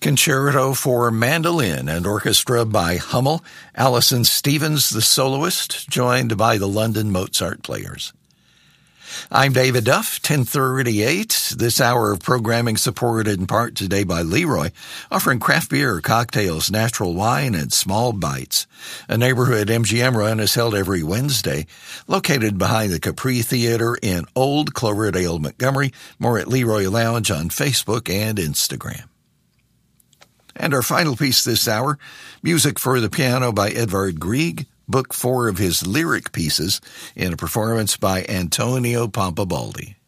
Concerto for Mandolin and Orchestra by Hummel, Alison Stevens, the soloist, joined by the London Mozart Players. I'm David Duff, 1038. This hour of programming supported in part today by Leroy, offering craft beer, cocktails, natural wine, and small bites. A neighborhood MGM run is held every Wednesday, located behind the Capri Theater in Old Cloverdale, Montgomery. More at Leroy Lounge on Facebook and Instagram. And our final piece this hour, music for the piano by Edvard Grieg, Book 4 of his lyric pieces in a performance by Antonio Pompabaldi.